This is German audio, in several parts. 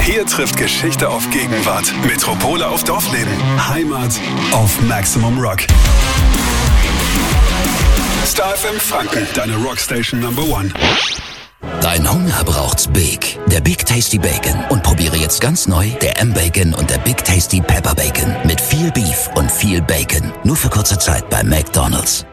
Hier trifft Geschichte auf Gegenwart. Metropole auf Dorfleben. Heimat auf Maximum Rock. Star FM Franken, deine Rockstation Number 1. Dein Hunger braucht's Big. Der Big Tasty Bacon. Und probiere jetzt ganz neu der M-Bacon und der Big Tasty Pepper Bacon. Mit viel Beef und viel Bacon. Nur für kurze Zeit bei McDonald's.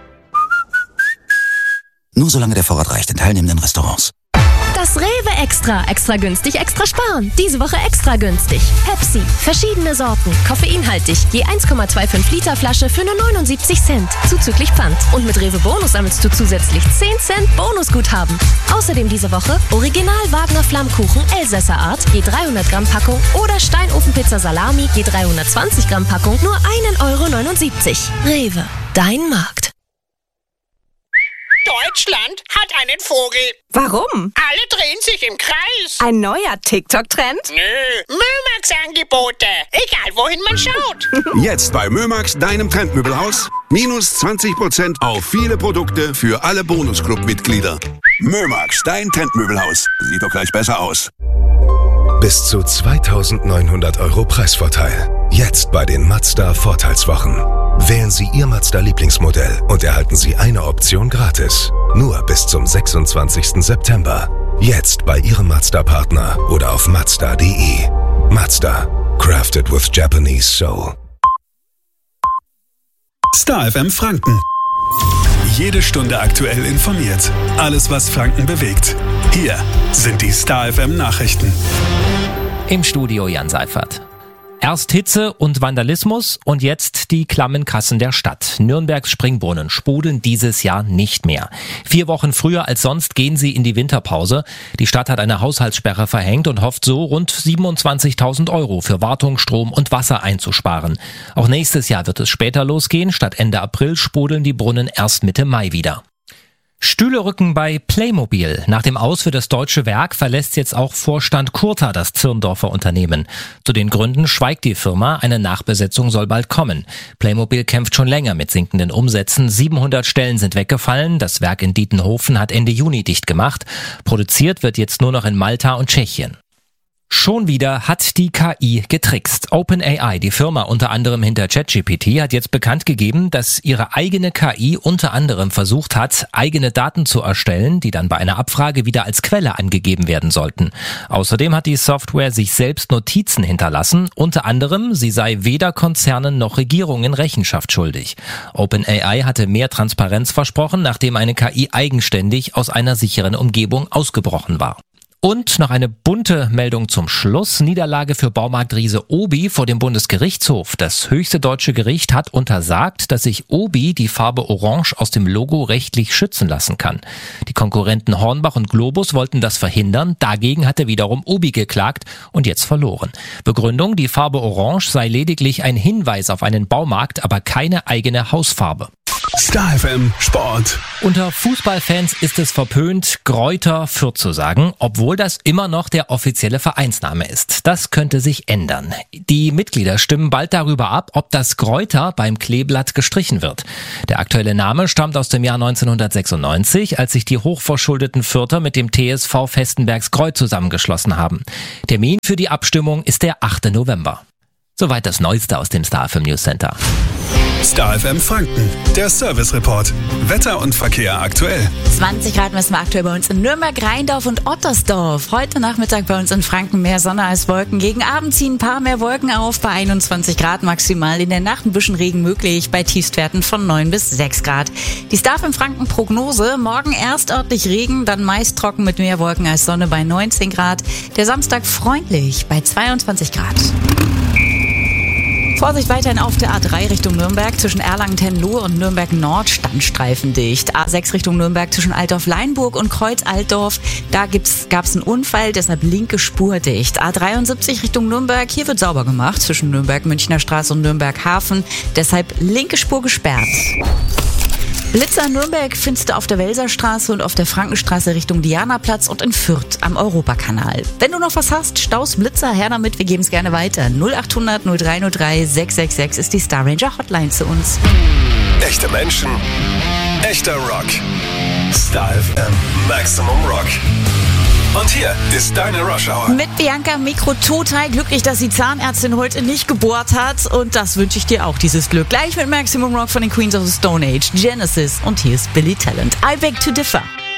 Nur solange der Vorrat reicht in teilnehmenden Restaurants. Das Rewe Extra. Extra günstig, extra sparen. Diese Woche extra günstig. Pepsi. Verschiedene Sorten. Koffeinhaltig. Je 1,25 Liter Flasche für nur 79 Cent. Zuzüglich Pfand. Und mit Rewe Bonus sammelst du zusätzlich 10 Cent Bonusguthaben. Außerdem diese Woche Original Wagner Flammkuchen Elsässer Art. Je 300 Gramm Packung. Oder Steinofenpizza Salami. Je 320 Gramm Packung. Nur 1,79 €. Rewe. Dein Markt. Deutschland hat einen Vogel. Warum? Alle drehen sich im Kreis. Ein neuer TikTok-Trend? Nö, Mömax-Angebote. Egal, wohin man schaut. Jetzt bei Mömax, deinem Trendmöbelhaus. Minus 20% auf viele Produkte für alle Bonusclub-Mitglieder. Mömax, dein Trendmöbelhaus. Sieht doch gleich besser aus. Bis zu 2.900 € Preisvorteil. Jetzt bei den Mazda Vorteilswochen. Wählen Sie Ihr Mazda-Lieblingsmodell und erhalten Sie eine Option gratis. Nur bis zum 26. September. Jetzt bei Ihrem Mazda-Partner oder auf Mazda.de. Mazda. Crafted with Japanese Soul. Star FM Franken. Jede Stunde aktuell informiert. Alles, was Franken bewegt. Hier sind die Star FM Nachrichten. Im Studio Jan Seifert. Erst Hitze und Vandalismus und jetzt die klammen Kassen der Stadt. Nürnbergs Springbrunnen sprudeln dieses Jahr nicht mehr. 4 Wochen früher als sonst gehen sie in die Winterpause. Die Stadt hat eine Haushaltssperre verhängt und hofft so rund 27.000 € für Wartung, Strom und Wasser einzusparen. Auch nächstes Jahr wird es später losgehen. Statt Ende April sprudeln die Brunnen erst Mitte Mai wieder. Stühle rücken bei Playmobil. Nach dem Aus für das deutsche Werk verlässt jetzt auch Vorstand Kurta das Zirndorfer Unternehmen. Zu den Gründen schweigt die Firma, eine Nachbesetzung soll bald kommen. Playmobil kämpft schon länger mit sinkenden Umsätzen. 700 Stellen sind weggefallen. Das Werk in Dietenhofen hat Ende Juni dicht gemacht. Produziert wird jetzt nur noch in Malta und Tschechien. Schon wieder hat die KI getrickst. OpenAI, die Firma unter anderem hinter ChatGPT, hat jetzt bekannt gegeben, dass ihre eigene KI unter anderem versucht hat, eigene Daten zu erstellen, die dann bei einer Abfrage wieder als Quelle angegeben werden sollten. Außerdem hat die Software sich selbst Notizen hinterlassen, unter anderem, sie sei weder Konzernen noch Regierungen Rechenschaft schuldig. OpenAI hatte mehr Transparenz versprochen, nachdem eine KI eigenständig aus einer sicheren Umgebung ausgebrochen war. Und noch eine bunte Meldung zum Schluss. Niederlage für Baumarktriese Obi vor dem Bundesgerichtshof. Das höchste deutsche Gericht hat untersagt, dass sich Obi die Farbe Orange aus dem Logo rechtlich schützen lassen kann. Die Konkurrenten Hornbach und Globus wollten das verhindern. Dagegen hatte wiederum Obi geklagt und jetzt verloren. Begründung, die Farbe Orange sei lediglich ein Hinweis auf einen Baumarkt, aber keine eigene Hausfarbe. Star FM Sport. Unter Fußballfans ist es verpönt, Greuther Fürth zu sagen, obwohl das immer noch der offizielle Vereinsname ist. Das könnte sich ändern. Die Mitglieder stimmen bald darüber ab, ob das Greuther beim Kleeblatt gestrichen wird. Der aktuelle Name stammt aus dem Jahr 1996, als sich die hochverschuldeten Fürther mit dem TSV Vestenbergskreuth zusammengeschlossen haben. Termin für die Abstimmung ist der 8. November. Soweit das Neueste aus dem Star FM News Center. Star FM Franken, der Service Report. Wetter und Verkehr aktuell. 20 Grad messen wir aktuell bei uns in Nürnberg, Rheindorf und Ottersdorf. Heute Nachmittag bei uns in Franken mehr Sonne als Wolken. Gegen Abend ziehen ein paar mehr Wolken auf, bei 21 Grad maximal. In der Nacht ein bisschen Regen möglich, bei Tiefstwerten von 9 bis 6 Grad. Die Star FM Franken Prognose, morgen erst örtlich Regen, dann meist trocken mit mehr Wolken als Sonne bei 19 Grad. Der Samstag freundlich bei 22 Grad. Vorsicht weiterhin auf der A3 Richtung Nürnberg zwischen Erlangen-Tenlohe und Nürnberg Nord standstreifendicht. A6 Richtung Nürnberg zwischen Altdorf-Leinburg und Kreuz-Altdorf. Da gab's einen Unfall, deshalb linke Spur dicht. A73 Richtung Nürnberg, hier wird sauber gemacht zwischen Nürnberg-Münchner Straße und Nürnberg-Hafen. Deshalb linke Spur gesperrt. Blitzer in Nürnberg findest du auf der Welserstraße und auf der Frankenstraße Richtung Dianaplatz und in Fürth am Europakanal. Wenn du noch was hast, Staus, Blitzer, her damit, wir geben es gerne weiter. 0800 0303 666 ist die Star Ranger Hotline zu uns. Echte Menschen, echter Rock. Star FM Maximum Rock. Und hier ist deine Rush Hour. Mit Bianca Mikro total glücklich, dass die Zahnärztin heute nicht gebohrt hat. Und das wünsche ich dir auch, dieses Glück. Gleich mit Maximum Rock von den Queens of the Stone Age, Genesis. Und hier ist Billy Talent. I beg to differ.